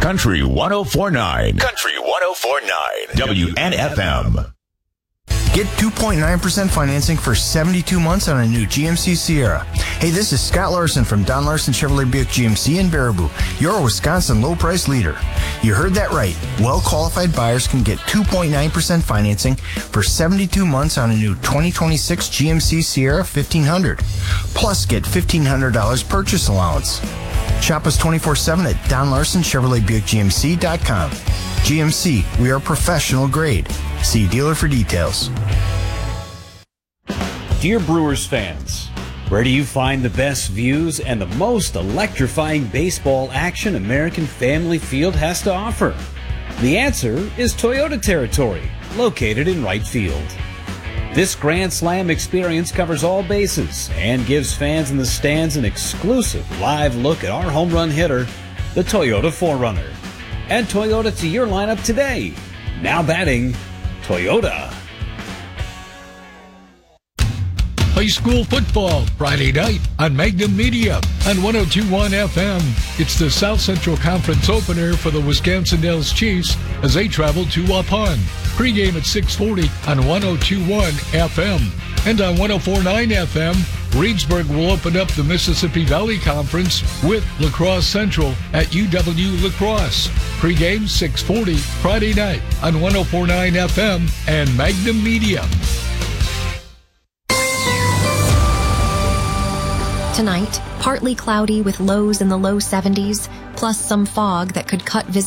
Country 104.9. Country 104.9. WNFM. Get 2.9% financing for 72 months on a new GMC Sierra. Hey, this is Scott Larson from Don Larson Chevrolet Buick GMC in Baraboo, your Wisconsin low-price leader. You heard that right. Well-qualified buyers can get 2.9% financing for 72 months on a new 2026 GMC Sierra 1500. Plus, get $1,500 purchase allowance. Shop us 24/7 at DonLarsonChevroletBuickGMC.com. GMC, we are professional grade. See dealer for details. Dear Brewers fans, where do you find the best views and the most electrifying baseball action American Family Field has to offer? The answer is Toyota Territory, located in right field. This Grand Slam experience covers all bases and gives fans in the stands an exclusive live look at our home run hitter, the Toyota 4Runner. Add Toyota to your lineup today. Now batting, Toyota. High school football, Friday night on Magnum Media on 102.1 FM. It's the South Central Conference opener for the Wisconsin Dells Chiefs as they travel to Waupun. Pre-game at 6:40 on 102.1 FM. And on 104.9 FM, Reedsburg will open up the Mississippi Valley Conference with La Crosse Central at UW La Crosse. Pre-game 6:40 Friday night on 104.9 FM and Magnum Media. Tonight, partly cloudy with lows in the low 70s, plus some fog that could cut visibility.